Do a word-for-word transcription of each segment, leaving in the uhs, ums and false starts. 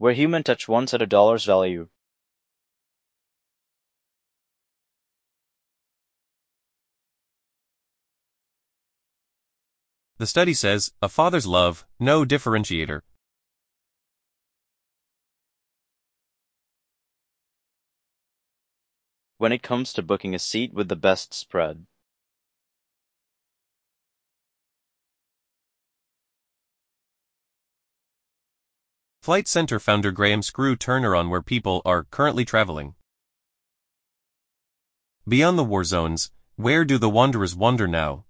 where human touch once at a dollar's value. The study says, a father's love, no differentiator. When it comes to booking a seat with the best spread. Flight Centre founder Graham Screw Turner on where people are currently traveling. Beyond the war zones, where do the wanderers wander now?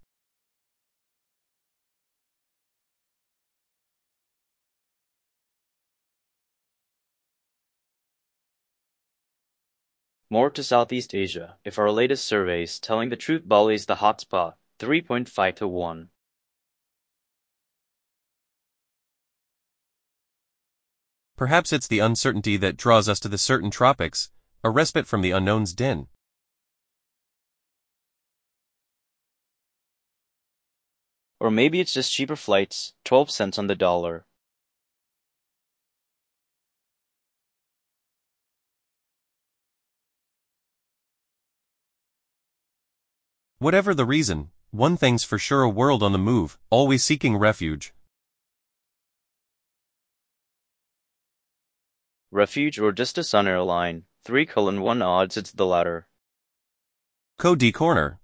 More to Southeast Asia, if our latest surveys telling the truth, Bali's the hotspot, three point five to one. Perhaps it's the uncertainty that draws us to the certain tropics, a respite from the unknown's din. Or maybe it's just cheaper flights, twelve cents on the dollar. Whatever the reason, one thing's for sure, a world on the move, always seeking refuge. Refuge or just a Sun airline, three colon one odds it's the latter. Code D Corner.